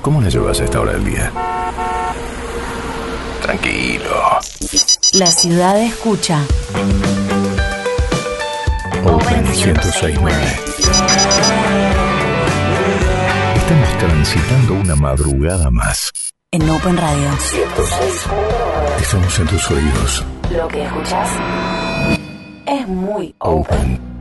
¿Cómo la llevas a esta hora del día? Tranquilo. La ciudad escucha. Open 106.9. Estamos transitando una madrugada más. En Open Radio 106.9. Estamos en tus oídos. lo que escuchas es muy open.